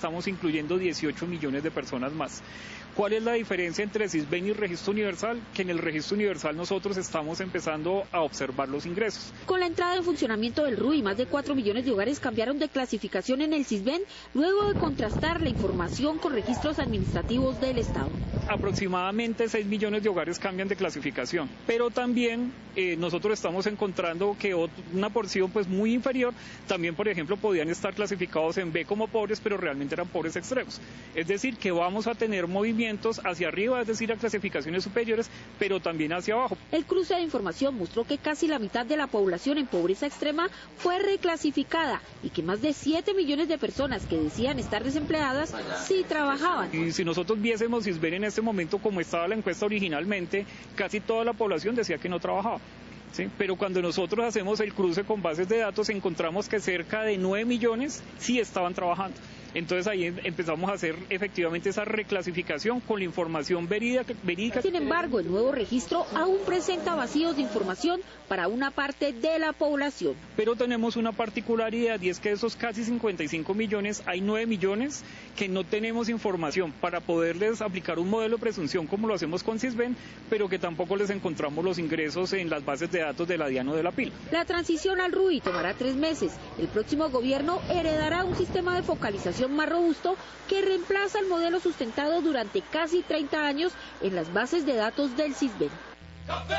estamos incluyendo 18 millones de personas más. ¿Cuál es la diferencia entre Sisbén y Registro Universal? Que en el Registro Universal nosotros estamos empezando a observar los ingresos. Con la entrada en funcionamiento del RUI, más de 4 millones de hogares cambiaron de clasificación en el Sisbén, luego de contrastar la información con registros administrativos del Estado. Aproximadamente 6 millones de hogares cambian de clasificación, pero también nosotros estamos encontrando que una porción pues muy inferior, también por ejemplo podían estar clasificados en B como pobres, pero realmente eran pobres extremos. Es decir, que vamos a tener movimientos hacia arriba, es decir, a clasificaciones superiores, pero también hacia abajo. El cruce de información mostró que casi la mitad de la población en pobreza extrema fue reclasificada y que más de 7 millones de personas que decían estar desempleadas sí trabajaban. Y si nosotros viésemos Sisbén en este momento como estaba la encuesta originalmente, casi toda la población decía que no trabajaba. ¿Sí? Pero cuando nosotros hacemos el cruce con bases de datos encontramos que cerca de 9 millones sí estaban trabajando. Entonces ahí empezamos a hacer efectivamente esa reclasificación con la información verídica. Sin embargo, el nuevo registro aún presenta vacíos de información para una parte de la población. Pero tenemos una particularidad y es que de esos casi 55 millones hay 9 millones que no tenemos información para poderles aplicar un modelo de presunción como lo hacemos con Sisbén, pero que tampoco les encontramos los ingresos en las bases de datos de la DIAN o de la PIL. La transición al RUI tomará 3 meses. El próximo gobierno heredará un sistema de focalización más robusto que reemplaza el modelo sustentado durante casi 30 años en las bases de datos del Sisbén.